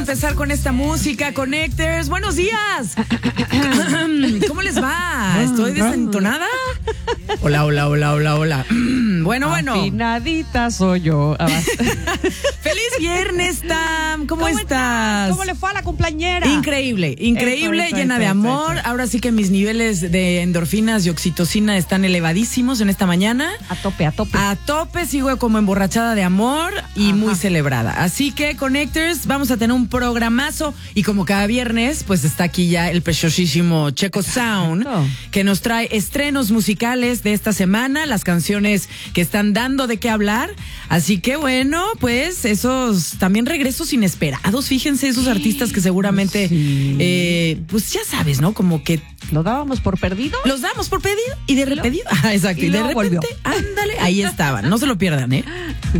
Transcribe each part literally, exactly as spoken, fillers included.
empezar con esta música, Connectors. Buenos días. ¿Cómo les va? ¿Estoy desentonada? Hola, hola, hola, hola, hola. Bueno, bueno. Afinadita soy yo. Feliz viernes, Tam. ¿Cómo, ¿Cómo estás? estás? ¿Cómo le fue a la cumpleañera? Increíble, increíble, Eso, eso, llena eso, de eso, amor. eso. Ahora sí que mis niveles de endorfinas y oxitocina están elevadísimos en esta mañana. A tope, a tope. A tope, sigo como emborrachada de amor y Ajá. muy celebrada. Así que, Connectors, vamos a tener un programazo. Y como cada viernes, pues está aquí ya el preciosísimo Checo Sound, Exacto. que nos trae estrenos musicales de esta semana, las canciones que están dando de qué hablar. Así que, bueno, pues esos también regresos inesperados. Fíjense, esos artistas que seguramente, Sí. eh, pues ya sabes, ¿no? Como que ¿Lo dábamos por perdido? los damos por pedido y de ¿Y lo- repetido. Ah, exacto. y Y, de luego repente, volvió. ándale, ahí estaban. No se lo pierdan, ¿eh?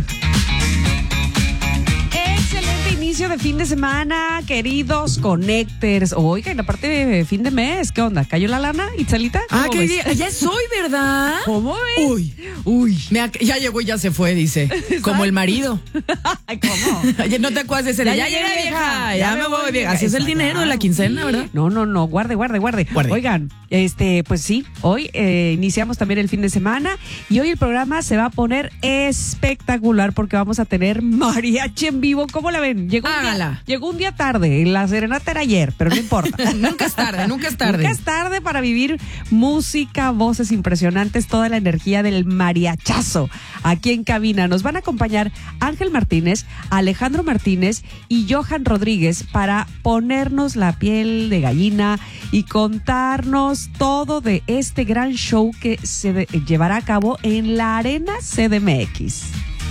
Excelente inicio de fin de semana, queridos Connectors. Oigan, aparte de fin de mes, ¿qué onda? ¿Cayó la lana, Itzelita? Ah, ¿Cómo qué ves? día. Ya es hoy, ¿verdad? ¿Cómo ves? Uy, Uy. me ac- ya llegó y ya se fue, dice. Como el marido. Ay, ¿cómo? Oye, no te acuerdas de ese. Ya Ya, llegué, llegué, vieja. vieja. Ya Ya, me me voy, voy, vieja. vieja. Así es el Exacto. dinero de la quincena, ¿verdad? No, no, no, guarde, guarde, guarde. Guarde. Oigan, este, pues sí, hoy eh, iniciamos también el fin de semana y hoy el programa se va a poner espectacular porque vamos a tener mariachi en vivo. ¿Cómo la ven? Llegó un día, Hágala. llegó un día tarde, la serenata era ayer, pero no importa. Nunca es tarde, nunca es tarde. Nunca es tarde para vivir música, voces impresionantes, toda la energía del mariachazo aquí en cabina. Nos van a acompañar Ángel Martínez, Alejandro Martínez y Johan Rodríguez para ponernos la piel de gallina y contarnos todo de este gran show que se de- llevará a cabo en la Arena C D M X.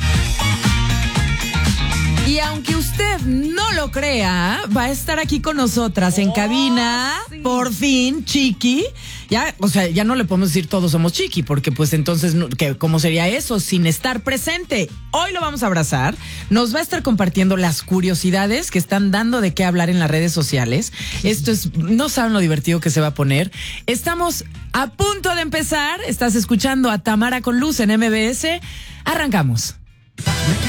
Y aunque usted no lo crea, va a estar aquí con nosotras en Oh, cabina, sí. por fin, Chiqui. Ya, o sea, ya no le podemos decir todos somos Chiqui, porque pues entonces, no- ¿qué- ¿cómo sería eso sin estar presente? Hoy lo vamos a abrazar, nos va a estar compartiendo las curiosidades que están dando de qué hablar en las redes sociales. Esto es, no saben lo divertido que se va a poner. Estamos a punto de empezar, estás escuchando a Tamara con Luz en M B S. Arrancamos.